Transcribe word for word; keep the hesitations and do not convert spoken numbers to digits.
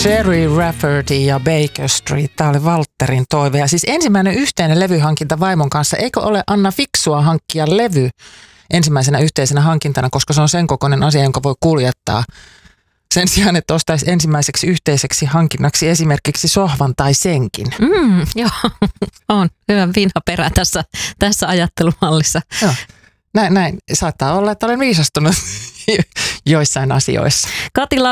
Sherry Rafferty ja Baker Street. Tämä oli Valtterin toive. Ja siis ensimmäinen yhteinen levyhankinta vaimon kanssa. Eikö ole, Anna, fiksua hankkia levy ensimmäisenä yhteisenä hankintana, koska se on sen kokoinen asia, jonka voi kuljettaa. Sen sijaan, että ostaisi ensimmäiseksi yhteiseksi hankinnaksi esimerkiksi sohvan tai senkin. Mm, joo, on hyvä vinhaperä tässä, tässä ajattelumallissa. Joo. Näin, näin saattaa olla, että olen viisastunut joissain asioissa. Kati